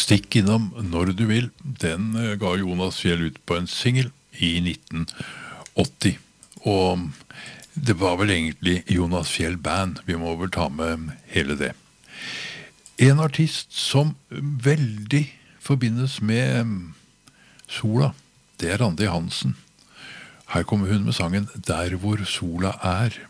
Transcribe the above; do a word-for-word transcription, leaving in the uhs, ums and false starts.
Stikk innom når du vil. Den eh, ga Jonas Fjell ut på en single i nitten åtti. Og det var vel egentlig Jonas Fjell Band. Vi må vel ta med hele det. En artist som veldig forbindes med sola, det er Randi Hansen. Her kommer hun med sangen Der hvor sola er.